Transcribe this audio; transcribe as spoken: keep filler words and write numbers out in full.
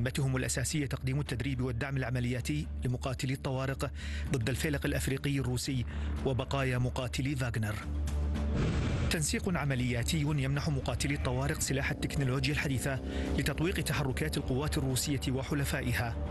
مهمتهم الأساسية تقديم التدريب والدعم العملياتي لمقاتلي الطوارق ضد الفيلق الأفريقي الروسي وبقايا مقاتلي فاغنر. تنسيق عملياتي يمنح مقاتلي الطوارق سلاح التكنولوجيا الحديثة لتطويق تحركات القوات الروسية وحلفائها